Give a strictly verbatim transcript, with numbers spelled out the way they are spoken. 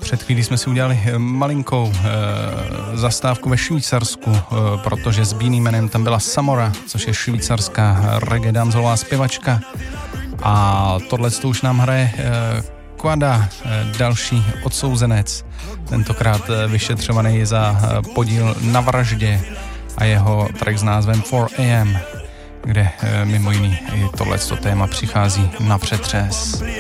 Před chvílí jsme si udělali malinkou e, zastávku ve Švýcarsku, e, protože s bíným jménem tam byla Samora, což je švýcarská reggae dancehallová zpěvačka. A tohle už nám hraje e, Quada, e, další odsouzenec, tentokrát e, vyšetřovaný za e, podíl na vraždě a jeho track s názvem four a m, kde e, mimo jiný i tohleto téma přichází na přetřes.